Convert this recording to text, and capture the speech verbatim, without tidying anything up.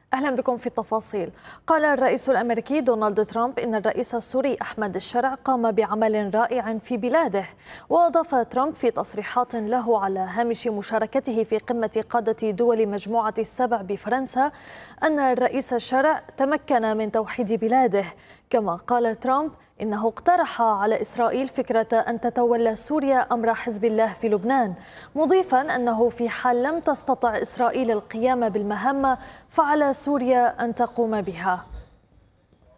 أهلا بكم في التفاصيل. قال الرئيس الأمريكي دونالد ترامب إن الرئيس السوري أحمد الشرع قام بعمل رائع في بلاده. وأضاف ترامب في تصريحات له على هامش مشاركته في قمة قادة دول مجموعة السبع بفرنسا أن الرئيس الشرع تمكن من توحيد بلاده. كما قال ترامب إنه اقترح على إسرائيل فكرة أن تتولى سوريا أمر حزب الله في لبنان، مضيفا أنه في حال لم تستطع إسرائيل القيام بالمهمة فعلى سوريا أن تقوم بها.